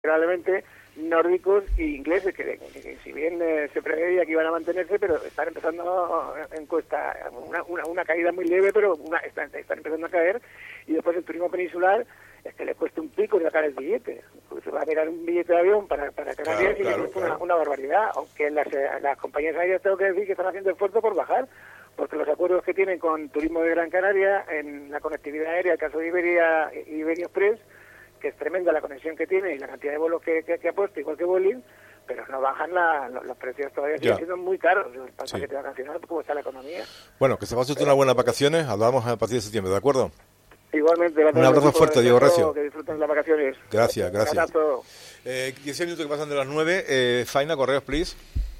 probablemente nórdicos e ingleses, que si bien se preveía que iban a mantenerse, pero están empezando en cuesta una caída muy leve, pero están empezando a caer, y después el turismo peninsular es que le cuesta un pico sacar el billete. Pues va a mirar un billete de avión para Canarias y le cuesta una barbaridad, aunque las compañías aéreas, tengo que decir que están haciendo esfuerzo por bajar, porque los acuerdos que tienen con Turismo de Gran Canaria en la conectividad aérea, el caso de Iberia Express, que es tremenda la conexión que tiene y la cantidad de vuelos que ha puesto, igual que Vueling, pero no bajan los precios, todavía siguen siendo muy caros el paquete vacacional, cómo está la economía. Bueno, que se pase usted unas buenas vacaciones, hablamos a partir de septiembre, ¿de acuerdo? Igualmente. Un abrazo fuerte, Diego Recio. Que disfruten las vacaciones. Gracias. 15 minutos que pasan de las 9. Faina, correos, please.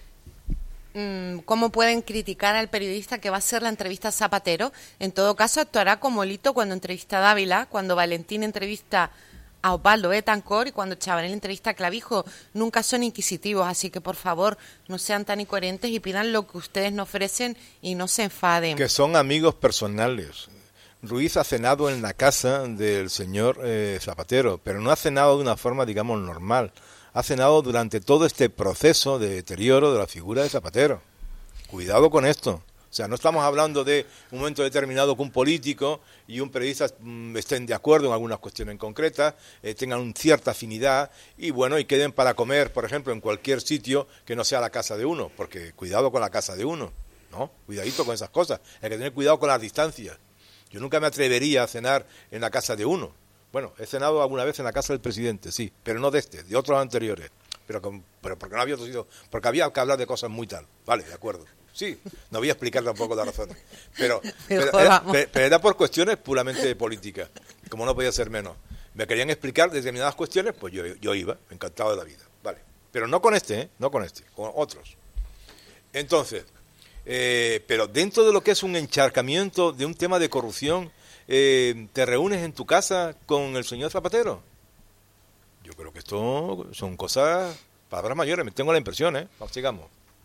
¿Cómo pueden criticar al periodista que va a hacer la entrevista a Zapatero? En todo caso, actuará como Lito cuando entrevista a Dávila, cuando Valentín entrevista a Osvaldo Betancourt y cuando Chabanel entrevista a Clavijo. Nunca son inquisitivos, así que por favor no sean tan incoherentes y pidan lo que ustedes nos ofrecen y no se enfaden. Que son amigos personales. Ruiz ha cenado en la casa del señor Zapatero, pero no ha cenado de una forma, digamos, normal. Ha cenado durante todo este proceso de deterioro de la figura de Zapatero. Cuidado con esto. O sea, no estamos hablando de un momento determinado que un político y un periodista estén de acuerdo en algunas cuestiones concretas, tengan cierta afinidad y bueno, y queden para comer, por ejemplo, en cualquier sitio que no sea la casa de uno, porque cuidado con la casa de uno, ¿no? Cuidadito con esas cosas. Hay que tener cuidado con las distancias. Yo nunca me atrevería a cenar en la casa de uno. Bueno, he cenado alguna vez en la casa del presidente, sí, pero no de de otros anteriores. Pero porque no había otro sitio, porque había que hablar de cosas muy tal. Vale, de acuerdo. Sí, no voy a explicar tampoco las razones. Pero era por cuestiones puramente políticas, como no podía ser menos. Me querían explicar determinadas cuestiones, pues yo iba, encantado de la vida. Vale, pero no con con otros. Entonces, pero dentro de lo que es un encharcamiento de un tema de corrupción, ¿te reúnes en tu casa con el señor Zapatero? Yo creo que esto son cosas, palabras mayores, me tengo la impresión, Vamos, sigamos.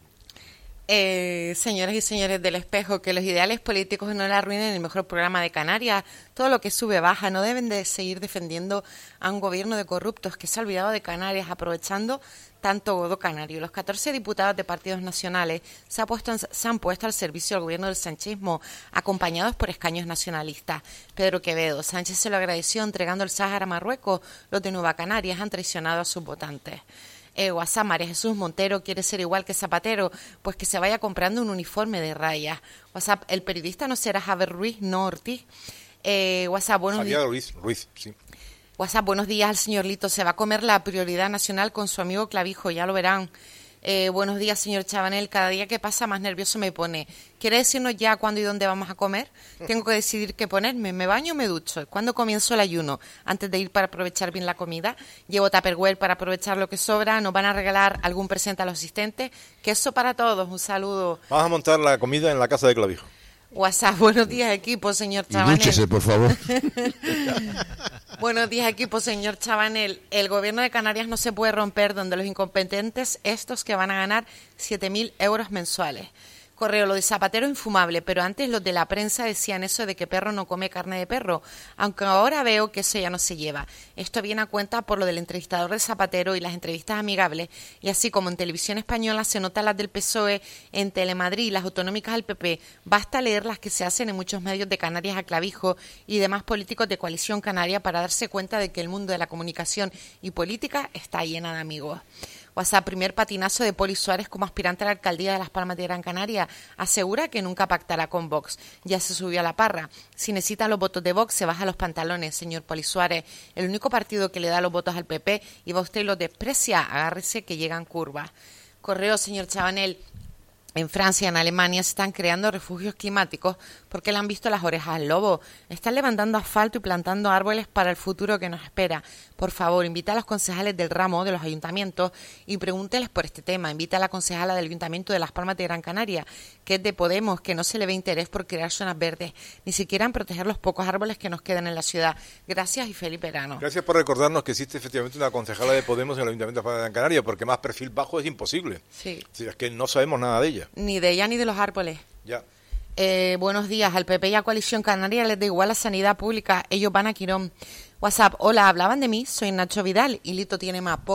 Señoras y señores del Espejo, que los ideales políticos no le arruinen el mejor programa de Canarias. Todo lo que sube baja. No deben de seguir defendiendo a un gobierno de corruptos que se ha olvidado de Canarias, aprovechando tanto godo canario. Los 14 diputados de partidos nacionales se han puesto al servicio del gobierno del sanchismo, acompañados por escaños nacionalistas. Pedro Quevedo Sánchez se lo agradeció entregando el Sáhara a Marruecos. Los de Nueva Canarias han traicionado a sus votantes. WhatsApp, María Jesús Montero quiere ser igual que Zapatero, pues que se vaya comprando un uniforme de rayas. WhatsApp, el periodista no será Javier Ruiz, no Ortiz. WhatsApp, buenos días. Ruiz, sí. WhatsApp, buenos días al señor Lito. Se va a comer la prioridad nacional con su amigo Clavijo, ya lo verán. Buenos días, señor Chabanel. Cada día que pasa más nervioso me pone. ¿Quiere decirnos ya cuándo y dónde vamos a comer? Tengo que decidir qué ponerme. ¿Me baño o me ducho? ¿Cuándo comienzo el ayuno? Antes de ir para aprovechar bien la comida. Llevo Tupperware para aprovechar lo que sobra. ¿Nos van a regalar algún presente a los asistentes? Queso para todos. Un saludo. Vamos a montar la comida en la casa de Clavijo. WhatsApp, buenos días equipo, señor Chabanel. Y dúchese, por favor. Buenos días equipo, señor Chabanel. El gobierno de Canarias no se puede romper donde los incompetentes estos que van a ganar 7.000 euros mensuales. Correo, lo de Zapatero infumable, pero antes los de la prensa decían eso de que perro no come carne de perro, aunque ahora veo que eso ya no se lleva. Esto viene a cuenta por lo del entrevistador de Zapatero y las entrevistas amigables, y así como en Televisión Española se notan las del PSOE, en Telemadrid las autonómicas del PP, basta leer las que se hacen en muchos medios de Canarias a Clavijo y demás políticos de Coalición Canaria para darse cuenta de que el mundo de la comunicación y política está llena de amigos. WhatsApp, primer patinazo de Poli Suárez como aspirante a la alcaldía de Las Palmas de Gran Canaria. Asegura que nunca pactará con Vox. Ya se subió a la parra. Si necesita los votos de Vox, se baja los pantalones, señor Poli Suárez. El único partido que le da los votos al PP y va usted y los desprecia. Agárrese que llegan curvas. Correo, señor Chabanel. En Francia y en Alemania se están creando refugios climáticos porque le han visto las orejas al lobo. Están levantando asfalto y plantando árboles para el futuro que nos espera. Por favor, invita a los concejales del ramo de los ayuntamientos y pregúnteles por este tema. Invita a la concejala del Ayuntamiento de Las Palmas de Gran Canaria, que es de Podemos, que no se le ve interés por crear zonas verdes, ni siquiera en proteger los pocos árboles que nos quedan en la ciudad. Gracias y feliz verano. Gracias por recordarnos que existe efectivamente una concejala de Podemos en el Ayuntamiento de Las Palmas de Gran Canaria, porque más perfil bajo es imposible. Sí. Es que no sabemos nada de ella. Ni de ella ni de los árboles. Ya. Buenos días. Al PP y a Coalición Canaria les da igual la sanidad pública. Ellos van a Quirón. WhatsApp, hola, hablaban de mí, soy Nacho Vidal y Lito tiene más